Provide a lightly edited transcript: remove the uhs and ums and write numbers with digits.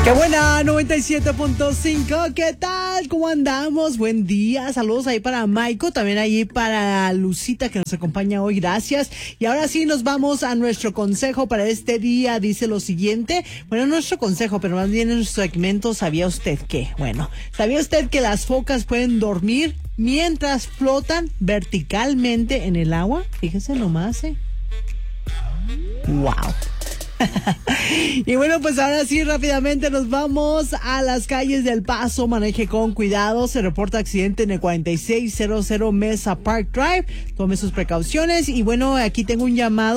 ¡Qué buena! 97.5. ¿Qué tal? ¿Cómo andamos? Buen día. Saludos ahí para Maiko, también ahí para Lucita que nos acompaña hoy. Gracias. Y ahora sí nos vamos a nuestro consejo para este día. Dice lo siguiente. Bueno, nuestro consejo, pero más bien en nuestro segmento ¿sabía usted qué? Bueno, ¿sabía usted que las focas pueden dormir mientras flotan verticalmente en el agua? Fíjese nomás, ¡Wow! Y bueno, pues ahora sí, rápidamente nos vamos a las calles del Paso. Maneje con cuidado. Se reporta accidente en el 4600 Mesa Park Drive. Tome sus precauciones. Y bueno, aquí tengo un llamado.